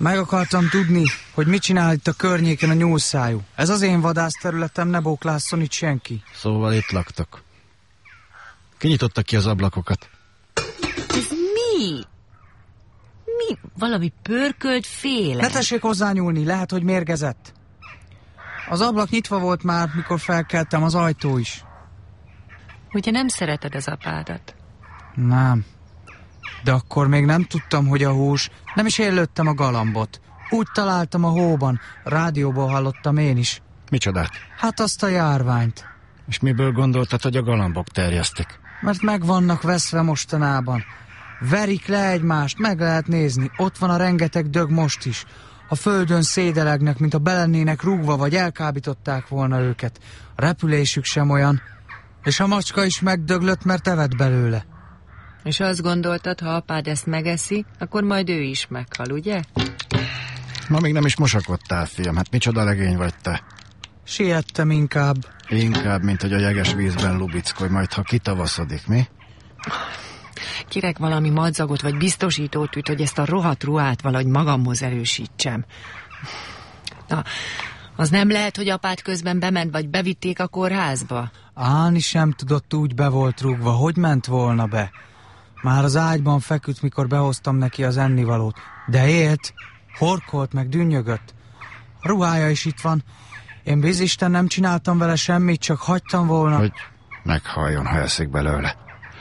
Meg akartam tudni, hogy mit csinál itt a környéken a nyúlszájú. Ez az én vadászterületem, ne bóklásszon itt senki. Szóval itt laktak. Kinyitottak ki az ablakokat. Ez mi? Mi? Valami pörkölt féle? Ne tessék hozzányúlni, lehet, hogy mérgezett. Az ablak nyitva volt már, mikor felkeltem, az ajtó is. Ugye nem szereted az apádat? Nem. De akkor még nem tudtam, hogy a hús, nem is én lőttem a galambot. Úgy találtam a hóban, rádióból hallottam én is. Micsodát? Hát azt a járványt. És miből gondoltad, hogy a galambok terjesztik? Mert meg vannak veszve mostanában. Verik le egymást, meg lehet nézni. Ott van a rengeteg dög most is. A földön szédelegnek, mint ha belennének rúgva, vagy elkábították volna őket. A repülésük sem olyan. És a macska is megdöglött, mert evett belőle. És azt gondoltad, ha apád ezt megeszi, akkor majd ő is meghal, ugye? Ma még nem is mosakodtál, fiam. Hát micsoda legény vagy te. Siettem inkább. Inkább, mint hogy a jeges vízben lubickolj, majd ha kitavaszodik, mi? Kérek valami madzagot vagy biztosítótűt, hogy ezt a rohadt ruhát valahogy magamhoz erősítsem. Na, az nem lehet, hogy apád közben bement, vagy bevitték a kórházba? Állni sem tudott, úgy be volt rúgva. Hogy ment volna be? Már az ágyban feküdt, mikor behoztam neki az ennivalót. De élt, horkolt meg dünnyögött. A ruhája is itt van. Én bizisten nem csináltam vele semmit, csak hagytam volna. Hogy meghalljon, ha eszik belőle.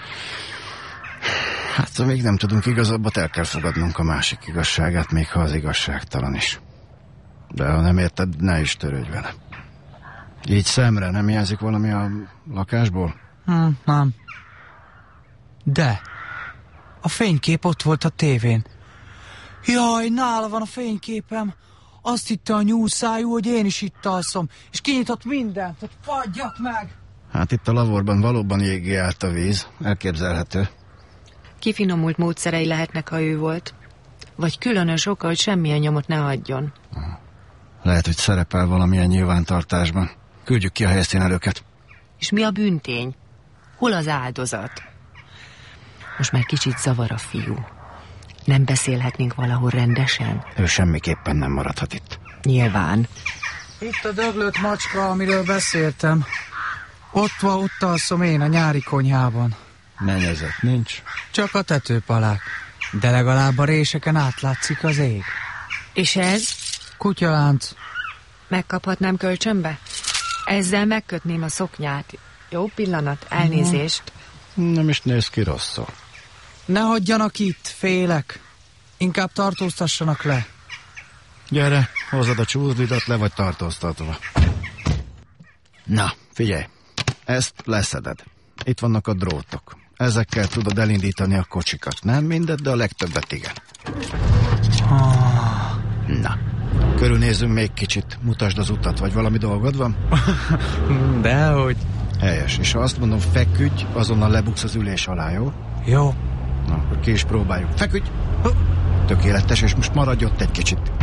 Hát, ha még nem tudunk igazabbat, el kell fogadnunk a másik igazságát, még ha az igazságtalan is. De ha nem érted, ne is törődj vele. Így szemre nem hiányzik valami a lakásból? Nem. De a fénykép ott volt a tévén. Jaj, nála van a fényképem. Azt hitte a nyúlszájú, hogy én is itt alszom, és kinyitott mindent, hogy fagyjak meg. Hát itt a lavorban valóban jégé állt a víz, elképzelhető. Kifinomult módszerei lehetnek, ha ő volt. Vagy különös oka, hogy semmilyen nyomot ne hagyjon. Lehet, hogy szerepel valamilyen nyilvántartásban. Küldjük ki a helyszínelőket. És mi a bűntény? Hol az áldozat? Most már kicsit zavar a fiú. Nem beszélhetnénk valahol rendesen? Ő semmiképpen nem maradhat itt. Nyilván. Itt a döglött macska, amiről beszéltem. Ott alszom én a nyári konyhában. Mennyezet nincs. Csak a tetőpalák. De legalább a réseken átlátszik az ég. És ez? Kutyalánc. Megkaphatnám kölcsönbe? Ezzel megkötném a szoknyát. Jó pillanat, elnézést. Nem is néz ki rosszul. Ne hagyjanak itt, félek. Inkább tartóztassanak le. Gyere, hozod a csúszdidat, le vagy tartóztatva. Na, figyelj. Ezt leszeded. Itt vannak a drótok. Ezekkel tudod elindítani a kocsikat. Nem mindet, de a legtöbbet igen. Na, körülnézzünk még kicsit. Mutasd az utat, vagy valami dolgod van? Dehogy. Helyes, és ha azt mondom feküdj, azonnal lebuksz az ülés alá, jó? Jó. Na, akkor ki is próbáljuk. Feküdj! Tökéletes, és most maradj ott egy kicsit.